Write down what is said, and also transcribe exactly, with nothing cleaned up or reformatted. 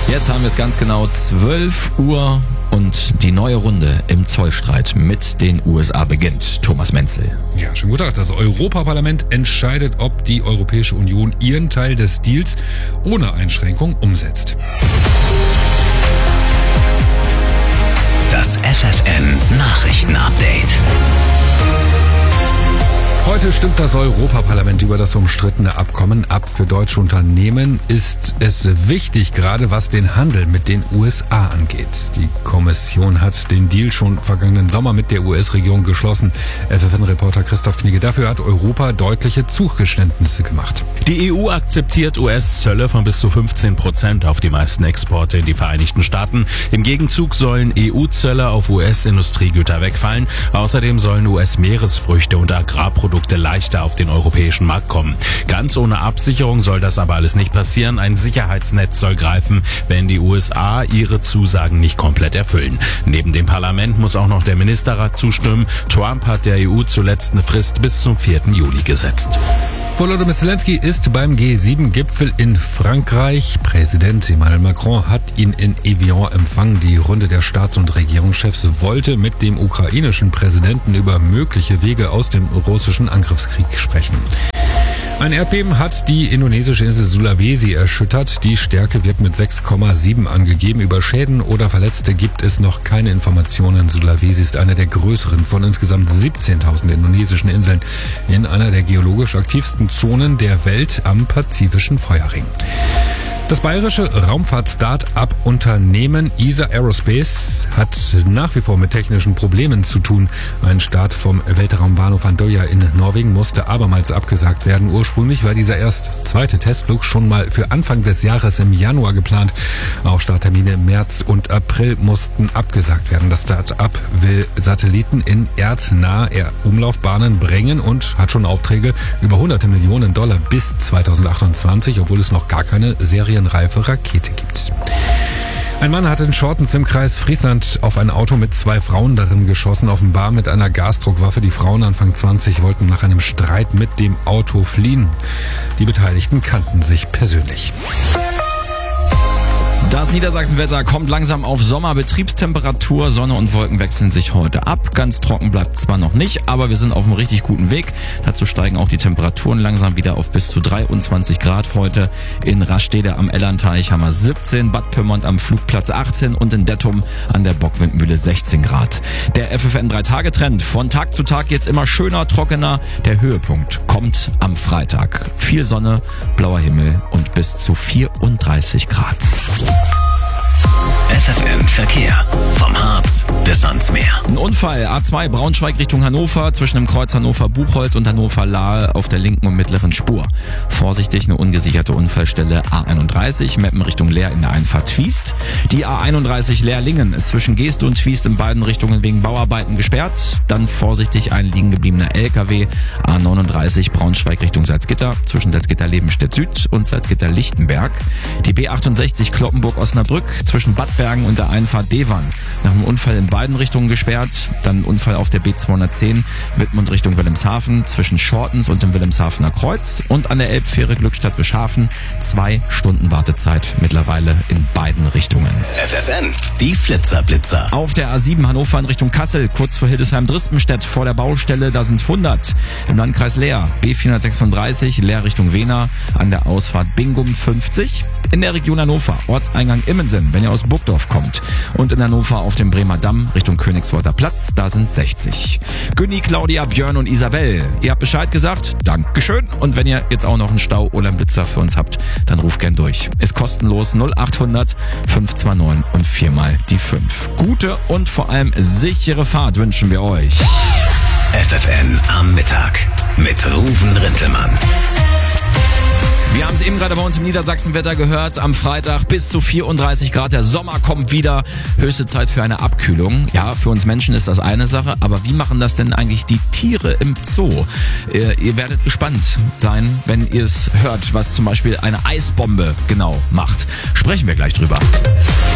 Jetzt haben wir es ganz genau zwölf Uhr und die neue Runde im Zollstreit mit den U S A beginnt. Thomas Menzel. Ja, schönen guten Tag. Das Europaparlament entscheidet, ob die Europäische Union ihren Teil des Deals ohne Einschränkung umsetzt. Das F F N Nachrichtenupdate. Heute stimmt das Europaparlament über das umstrittene Abkommen ab. Für deutsche Unternehmen ist es wichtig, gerade was den Handel mit den U S A angeht. Die Kommission hat den Deal schon vergangenen Sommer mit der U S-Regierung geschlossen. F F N-Reporter Christoph Knigge. Dafür hat Europa deutliche Zugeständnisse gemacht. Die E U akzeptiert U S-Zölle von bis zu fünfzehn Prozent auf die meisten Exporte in die Vereinigten Staaten. Im Gegenzug sollen E U-Zölle auf U S-Industriegüter wegfallen. Außerdem sollen U S-Meeresfrüchte und Agrarprodukte leichter auf den europäischen Markt kommen. Ganz ohne Absicherung soll das aber alles nicht passieren. Ein Sicherheitsnetz soll greifen, wenn die U S A ihre Zusagen nicht komplett erfüllen. Neben dem Parlament muss auch noch der Ministerrat zustimmen. Trump hat der E U zuletzt eine Frist bis zum vierten Juli gesetzt. Volodymyr Zelensky ist beim G sieben Gipfel in Frankreich. Präsident Emmanuel Macron hat ihn in Evian empfangen. Die Runde der Staats- und Regierungschefs wollte mit dem ukrainischen Präsidenten über mögliche Wege aus dem russischen Angriffskrieg sprechen. Ein Erdbeben hat die indonesische Insel Sulawesi erschüttert. Die Stärke wird mit sechs Komma sieben angegeben. Über Schäden oder Verletzte gibt es noch keine Informationen. Sulawesi ist eine der größeren von insgesamt siebzehntausend indonesischen Inseln in einer der geologisch aktivsten Zonen der Welt am Pazifischen Feuerring. Das bayerische Raumfahrt-Start-up-Unternehmen E S A Aerospace hat nach wie vor mit technischen Problemen zu tun. Ein Start vom Weltraumbahnhof Andøya in Norwegen musste abermals abgesagt werden. Ursprünglich war dieser erst zweite Testflug schon mal für Anfang des Jahres im Januar geplant. Auch Starttermine im März und April mussten abgesagt werden. Das Start-up will Satelliten in erdnahe Umlaufbahnen bringen und hat schon Aufträge über hunderte Millionen Dollar bis zweitausendachtundzwanzig, obwohl es noch gar keine Serie reife Rakete gibt. Ein Mann hat in Schortens im Kreis Friesland auf ein Auto mit zwei Frauen darin geschossen, offenbar mit einer Gasdruckwaffe. Die Frauen Anfang zwanzig wollten nach einem Streit mit dem Auto fliehen. Die Beteiligten kannten sich persönlich. Das Niedersachsenwetter kommt langsam auf Sommerbetriebstemperatur. Sonne und Wolken wechseln sich heute ab. Ganz trocken bleibt zwar noch nicht, aber wir sind auf einem richtig guten Weg. Dazu steigen auch die Temperaturen langsam wieder auf bis zu dreiundzwanzig Grad heute. In Rastede am Ellerteich haben wir siebzehn, Bad Pyrmont am Flugplatz achtzehn und in Dettum an der Bockwindmühle sechzehn Grad. Der F F N drei Tage Trend. Von Tag zu Tag jetzt immer schöner, trockener. Der Höhepunkt kommt am Freitag. Viel Sonne, blauer Himmel und bis zu vierunddreißig Grad. F F N Verkehr. Vom Harz bis ans Meer. Ein Unfall, A zwei Braunschweig Richtung Hannover, zwischen dem Kreuz Hannover-Buchholz und Hannover-Lahe auf der linken und mittleren Spur. Vorsichtig, eine ungesicherte Unfallstelle A einunddreißig, Meppen Richtung Leer in der Einfahrt Twiest. Die A einunddreißig Leerlingen ist zwischen Geest und Twiest in beiden Richtungen wegen Bauarbeiten gesperrt. Dann vorsichtig, ein liegen gebliebener L K W. A neununddreißig Braunschweig Richtung Salzgitter, zwischen Salzgitter-Lebenstedt Süd und Salzgitter-Lichtenberg. Die B achtundsechzig Kloppenburg-Osnabrück zwischen Bad Bergen und der Einfahrt Devern. Nach einem Unfall in beiden Richtungen gesperrt. Dann ein Unfall auf der B zweihundertzehn Wittmund Richtung Wilhelmshaven zwischen Schortens und dem Wilhelmshavener Kreuz. Und an der Elbfähre Glückstadt-Bischhafen zwei Stunden Wartezeit mittlerweile in beiden Richtungen. F F N, die Flitzer-Blitzer. Auf der A sieben Hannover in Richtung Kassel, kurz vor Hildesheim-Dristenstedt vor der Baustelle, da sind hundert. Im Landkreis Leer, B vierhundertsechsunddreißig, Leer Richtung Wehner, an der Ausfahrt Bingum fünfzig. In der Region Hannover, Ortseingang Immensen, wenn ihr aus Burgdorf kommt. Und in Hannover auf dem Bremer Damm Richtung Königswolder Platz, da sind sechzig. Günni, Claudia, Björn und Isabel, ihr habt Bescheid gesagt, Dankeschön. Und wenn ihr jetzt auch noch einen Stau oder einen Blitzer für uns habt, dann ruft gern durch. Ist kostenlos null achthundert fünf zwei neun und viermal die fünf. Gute und vor allem sichere Fahrt wünschen wir euch. F F N am Mittag mit Ruven Rintelmann. Wir haben es eben gerade bei uns im Niedersachsenwetter gehört. Am Freitag bis zu vierunddreißig Grad. Der Sommer kommt wieder. Höchste Zeit für eine Abkühlung. Ja, für uns Menschen ist das eine Sache. Aber wie machen das denn eigentlich die Tiere im Zoo? Ihr, ihr werdet gespannt sein, wenn ihr es hört, was zum Beispiel eine Eisbombe genau macht. Sprechen wir gleich drüber.